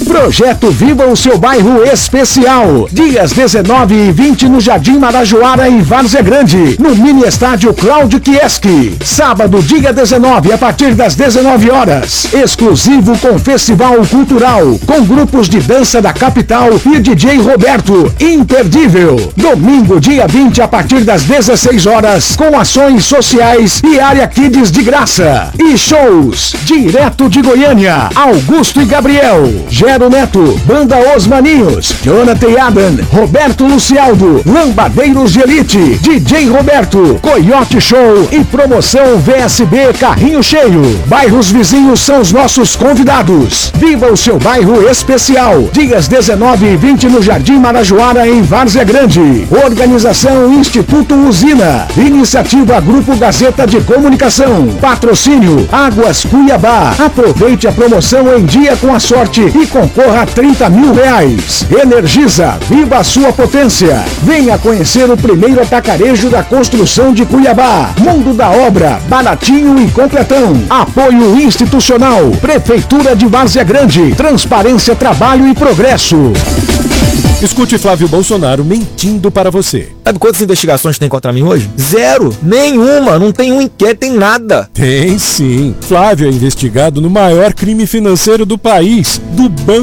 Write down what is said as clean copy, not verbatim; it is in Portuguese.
Projeto Viva o Seu Bairro Especial. Dias 19 e 20 no Jardim Marajoara, em Várzea Grande, no mini estádio Cláudio Kieski. Sábado, dia 19, a partir das 19 horas. Exclusivo com Festival Cultural, com grupos de dança da capital e DJ Roberto. Imperdível. Domingo, dia 20, a partir das 16 horas, com ações sociais e área Kids de graça. E shows direto de Goiânia. Augusto e Gabriel, Gero Neto, Banda Os Maninhos, Jonathan e Adam, Roberto Lucialdo, Lambadeiros de Elite, DJ Roberto, Coyote Show e promoção VSB Carrinho Cheio. Bairros vizinhos são os nossos convidados. Viva o seu bairro especial. Dias 19 e 20 no Jardim Marajoara, em Várzea Grande. Organização Instituto Usina. Iniciativa Grupo Gazeta de Comunicação. Patrocínio Águas Cuiabá. Aproveite a promoção em dia com a sorte e concorra a R$30 mil. Energisa, viva a sua potência. Venha conhecer o primeiro atacarejo da construção de Cuiabá. Mundo da Obra, baratinho e completão. Apoio institucional. Prefeitura de Várzea Grande. Transparência, trabalho e progresso. Escute Flávio Bolsonaro mentindo para você. Sabe quantas investigações tem contra mim hoje? Zero. Nenhuma. Não tem um inquérito, tem nada. Tem sim. Flávio é investigado no maior crime financeiro do país, do Banco